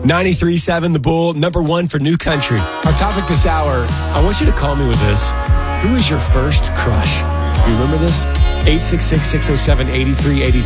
93.7 The Bull, number one for new country. Our topic this hour, I want you to call me with this. Who is your first crush? You remember this? 866-607-8383.